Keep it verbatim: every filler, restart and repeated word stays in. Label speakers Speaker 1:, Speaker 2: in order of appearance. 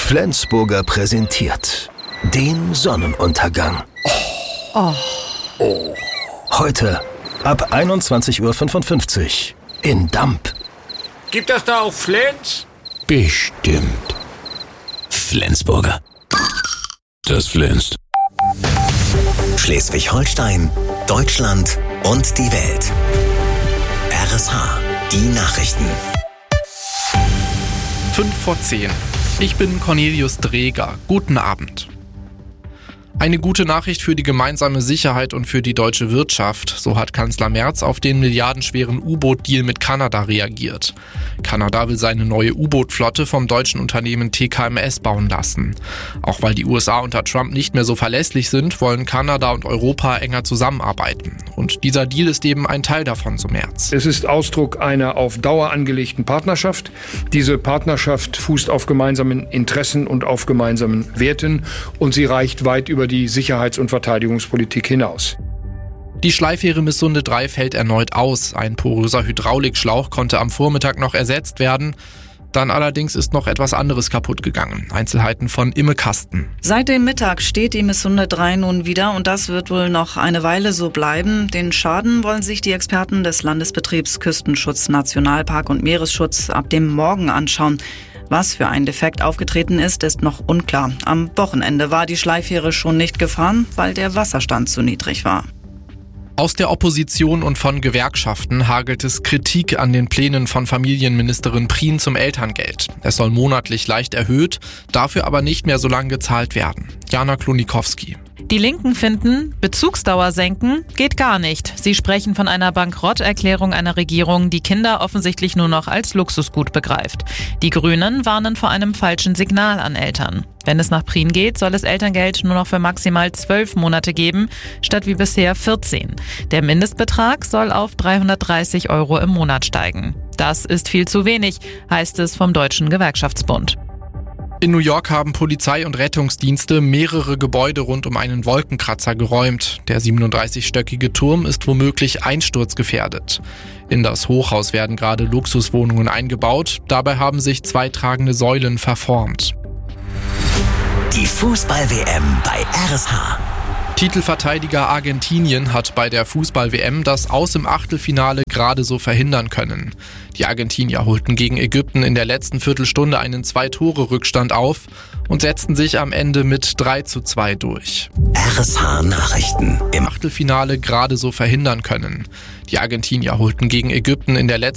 Speaker 1: Flensburger präsentiert den Sonnenuntergang.
Speaker 2: Oh.
Speaker 1: Oh. Heute ab einundzwanzig Uhr fünfundfünfzig in Damp.
Speaker 3: Gibt das da auch Flens?
Speaker 4: Bestimmt. Flensburger. Das flänzt.
Speaker 5: Schleswig-Holstein, Deutschland und die Welt. R S H, die Nachrichten.
Speaker 6: Fünf vor zehn. Ich bin Cornelius Dreger. Guten Abend. Eine gute Nachricht für die gemeinsame Sicherheit und für die deutsche Wirtschaft. So hat Kanzler Merz auf den milliardenschweren U-Boot-Deal mit Kanada reagiert. Kanada will seine neue U-Boot-Flotte vom deutschen Unternehmen T K M S bauen lassen. Auch weil die U S A unter Trump nicht mehr so verlässlich sind, wollen Kanada und Europa enger zusammenarbeiten. Und dieser Deal ist eben ein Teil davon, so Merz.
Speaker 7: Es ist Ausdruck einer auf Dauer angelegten Partnerschaft. Diese Partnerschaft fußt auf gemeinsamen Interessen und auf gemeinsamen Werten und sie reicht weit über die Sicherheits- und Verteidigungspolitik hinaus.
Speaker 6: Die Schleifähre Missunde drei fällt erneut aus. Ein poröser Hydraulikschlauch konnte am Vormittag noch ersetzt werden. Dann allerdings ist noch etwas anderes kaputt gegangen. Einzelheiten von Imme Kasten.
Speaker 2: Seit dem Mittag steht die Missunde drei nun wieder und das wird wohl noch eine Weile so bleiben. Den Schaden wollen sich die Experten des Landesbetriebs Küstenschutz, Nationalpark und Meeresschutz ab dem Morgen anschauen. Was für ein Defekt aufgetreten ist, ist noch unklar. Am Wochenende war die Schleifähre schon nicht gefahren, weil der Wasserstand zu niedrig war.
Speaker 6: Aus der Opposition und von Gewerkschaften hagelt es Kritik an den Plänen von Familienministerin Prien zum Elterngeld. Es soll monatlich leicht erhöht, dafür aber nicht mehr so lange gezahlt werden. Jana Klonikowski.
Speaker 8: Die Linken finden, Bezugsdauer senken geht gar nicht. Sie sprechen von einer Bankrotterklärung einer Regierung, die Kinder offensichtlich nur noch als Luxusgut begreift. Die Grünen warnen vor einem falschen Signal an Eltern. Wenn es nach Prien geht, soll es Elterngeld nur noch für maximal zwölf Monate geben, statt wie bisher vierzehn. Der Mindestbetrag soll auf dreihundertdreißig Euro im Monat steigen. Das ist viel zu wenig, heißt es vom Deutschen Gewerkschaftsbund.
Speaker 6: In New York haben Polizei und Rettungsdienste mehrere Gebäude rund um einen Wolkenkratzer geräumt. Der siebenunddreißigstöckige Turm ist womöglich einsturzgefährdet. In das Hochhaus werden gerade Luxuswohnungen eingebaut. Dabei haben sich zwei tragende Säulen verformt.
Speaker 5: Die Fußball-W M bei R S H.
Speaker 6: Titelverteidiger Argentinien hat bei der Fußball-W M das Aus im Achtelfinale gerade so verhindern können. Die Argentinier holten gegen Ägypten in der letzten Viertelstunde einen Zwei-Tore-Rückstand auf und setzten sich am Ende mit drei zu zwei durch.
Speaker 5: R S H Nachrichten.
Speaker 6: Im Achtelfinale gerade so verhindern können. Die Argentinier holten gegen Ägypten in der letzten